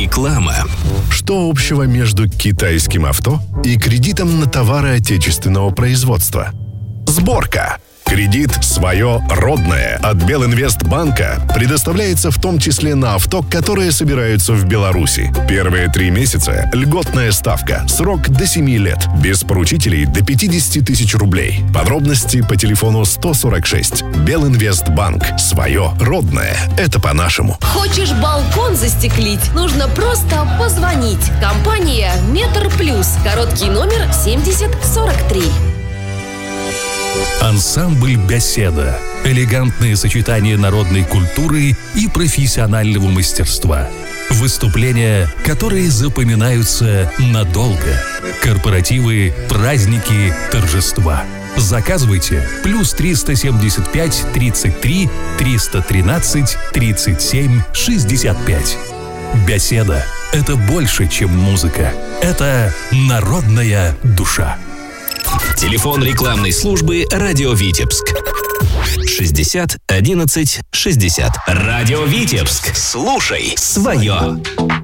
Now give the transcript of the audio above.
Реклама. Что общего между китайским авто и кредитом на товары отечественного производства? Сборка. Кредит «Свое родное» от Белинвестбанка предоставляется в том числе на авто, которые собираются в Беларуси. Первые 3 месяца – льготная ставка, срок до 7 лет, без поручителей до 50 тысяч рублей. Подробности по телефону 146. Белинвестбанк. Свое родное. Это по-нашему. Хочешь балкон застеклить? Нужно просто позвонить. Компания «Метр Плюс». Короткий номер 7043. Ансамбль «Беседа». Элегантное сочетание народной культуры и профессионального мастерства. Выступления, которые запоминаются надолго. Корпоративы, праздники, торжества. Заказывайте +375 33 313 37 65. «Беседа» — это больше, чем музыка. Это народная душа. Телефон рекламной службы «Радио Витебск». 60 11 60. Радио Витебск. Слушай свое.